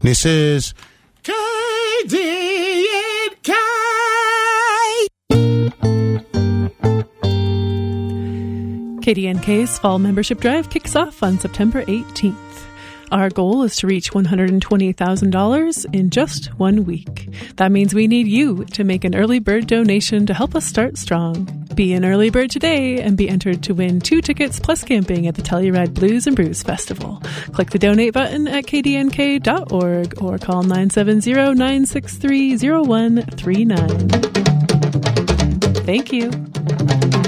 This is KDNK. KDNK's Fall Membership Drive kicks off on September 18th. Our goal is to reach $120,000 in just 1 week. That means we need you to make an early bird donation to help us start strong. Be an early bird today and be entered to win 2 tickets plus camping at the Telluride Blues and Brews Festival. Click the donate button at kdnk.org or call 970-963-0139. Thank you.